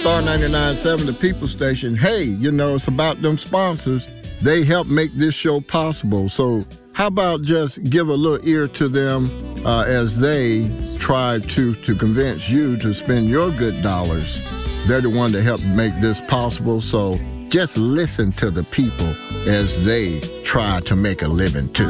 Star 99.7, the People Station. Hey, you know, it's about them sponsors. They help make this show possible. So how about just give a little ear to them as they try to convince you to spend your good dollars. They're the one that help make this possible. So just listen to the people as they try to make a living too.